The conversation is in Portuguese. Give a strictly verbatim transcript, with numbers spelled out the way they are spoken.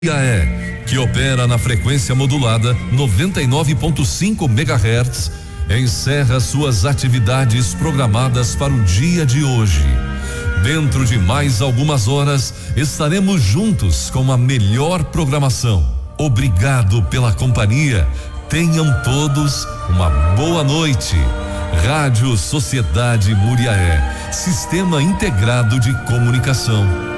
Muriaé, que opera na frequência modulada noventa e nove ponto cinco megahertz, encerra suas atividades programadas para o dia de hoje. Dentro de mais algumas horas, estaremos juntos com a melhor programação. Obrigado pela companhia. Tenham todos uma boa noite. Rádio Sociedade Muriaé, Sistema Integrado de Comunicação.